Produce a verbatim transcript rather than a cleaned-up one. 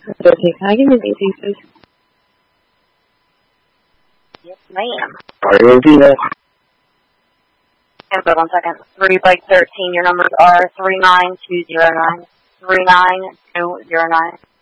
Okay, can I give you these pieces? Yes, ma'am. Are you repeating that? Hold on one second. Three by thirteen. Your numbers are three nine two zero nine. Three nine two zero nine.